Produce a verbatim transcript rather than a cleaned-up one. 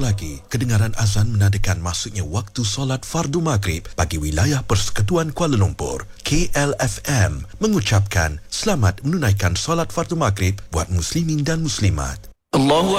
lagi, kedengaran azan menandakan masuknya waktu solat fardu maghrib bagi wilayah Persekutuan Kuala Lumpur. K L F M mengucapkan selamat menunaikan solat fardu maghrib buat muslimin dan muslimat. Allahu